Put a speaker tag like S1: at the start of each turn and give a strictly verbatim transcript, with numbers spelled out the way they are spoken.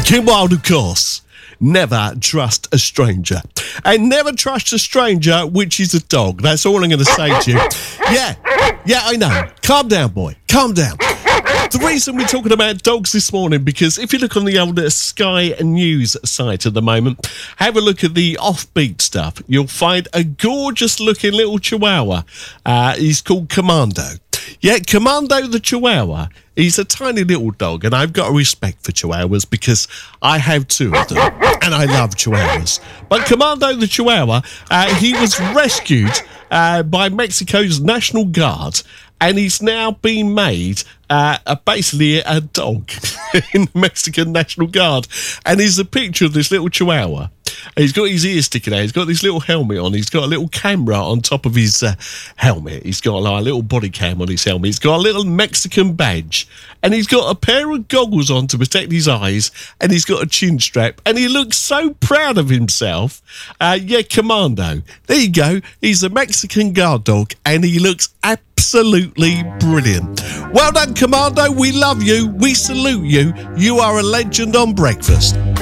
S1: Kim Wilde, of course. Never trust a stranger. And never trust a stranger, which is a dog. That's all I'm going to say to you. Yeah, yeah, I know. Calm down, boy. Calm down. The reason we're talking about dogs this morning, because if you look on the old Sky News site at the moment, have a look at the offbeat stuff. You'll find a gorgeous looking little chihuahua. Uh, he's called Commando. Yeah, Commando the Chihuahua. He's a tiny little dog, and I've got a respect for Chihuahuas because I have two of them, and I love Chihuahuas. But Commando the Chihuahua, uh, he was rescued uh, by Mexico's National Guard, and he's now been made uh, a, basically a dog in the Mexican National Guard. And here's a picture of this little Chihuahua. He's got his ears sticking out. He's got this little helmet on. He's got a little camera on top of his uh, helmet. He's got like, a little body cam on his helmet. He's got a little Mexican badge. And he's got a pair of goggles on to protect his eyes. And he's got a chin strap. And he looks so proud of himself. Uh, yeah, Commando. There you go. He's a Mexican guard dog. And he looks absolutely brilliant. Well done, Commando. We love you. We salute you. You are a legend on breakfast.